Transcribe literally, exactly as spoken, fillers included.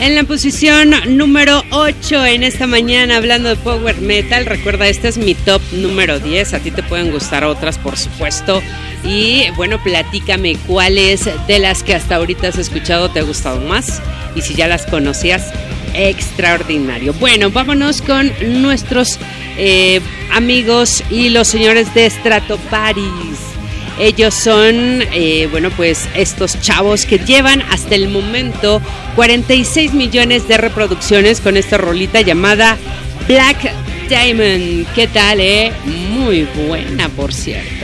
En la posición número ocho en esta mañana, hablando de Power Metal. Recuerda, este es mi top número diez. A ti te pueden gustar otras, por supuesto. Y bueno, platícame cuáles de las que hasta ahorita has escuchado te ha gustado más. Y si ya las conocías, extraordinario. Bueno, vámonos con nuestros eh, amigos y los señores de Stratovarius. Ellos son, eh, bueno, pues estos chavos que llevan hasta el momento cuarenta y seis millones de reproducciones con esta rolita llamada Black Diamond. ¿Qué tal, eh? Muy buena, por cierto.